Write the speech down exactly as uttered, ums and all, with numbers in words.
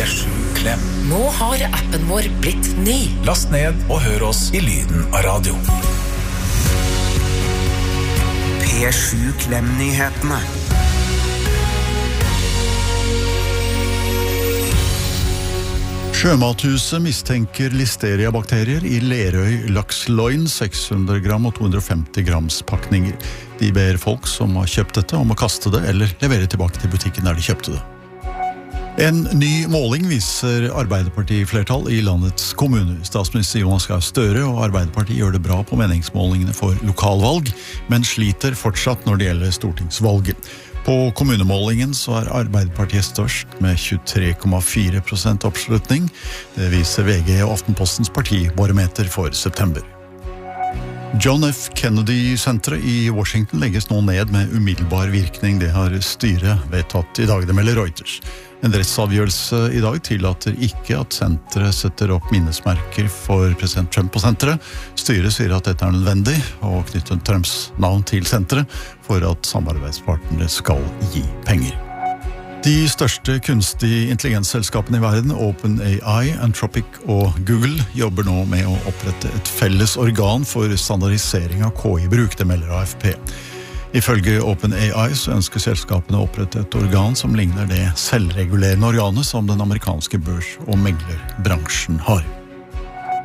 P sju Klem. Nå har appen vår blitt ny. Last ned og hør oss i lyden av radio. P sju Klem-nyhetene. Sjømathuset mistenker listeria-bakterier i Lerøy laksloin, seks hundre gram og to hundre og femti grams pakninger. De ber folk som har kjøpt dette om å kaste det eller levere tilbake til butikken der de kjøpte det. En ny måling viser Arbeiderparti-flertall i landets kommuner. Statsminister Jonas Gahr Støre og Arbeiderpartiet gjør det bra på meningsmålingene for lokalvalg, men sliter fortsatt når det gjelder stortingsvalget. På kommunemålingen så er Arbeiderpartiet størst med tjuetre komma fire prosent oppslutning. Det viser V G og Aftenpostens partibarometer for september. John F. Kennedy-senteret i Washington legges nå ned med umiddelbar virkning. Det har styret vedtatt i dag, det melder Reuters. En rettsavgjørelse i dag tillater ikke at senteret setter opp minnesmerker for president Trump på senteret. Styret sier at dette er nødvendig, og knytter Trumps navn til senteret for at samarbeidspartnere skal gi penger. De største kunstig intelligensselskapene i verden, OpenAI, Anthropic og Google, jobber nå med å opprette et felles organ for standardisering av K I-bruk, det melder A F P. Ifølge OpenAI så ønsker selskapene å opprette et organ som ligner det selvregulerende organet som den amerikanske børs- og meglerbransjen har.